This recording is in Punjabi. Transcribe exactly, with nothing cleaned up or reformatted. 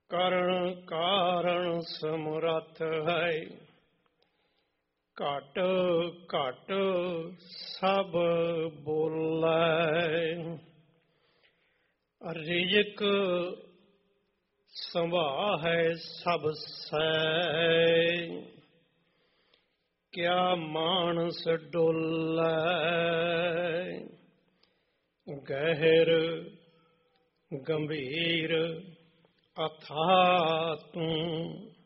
ਕਰਨ ਕਾਰਨ ਸਮਰੱਥ ਹੈ, ਘਟ ਘਟ ਸਭ ਬੋਲੇ। ਰਿਜਕ ਸੰਭਾਹੈ ਸਭ ਸੈ, ਕਿਆ ਮਾਨਸ ਡੋਲੇ। ਗਹਿਰ ਗੰਭੀਰ ਅਥਾਹ ਤੂੰ,